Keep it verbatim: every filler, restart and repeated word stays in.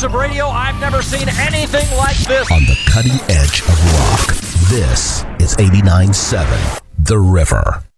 years of radio, I've never seen anything like this. On the cutting edge of rock, this is eighty-nine point seven The River.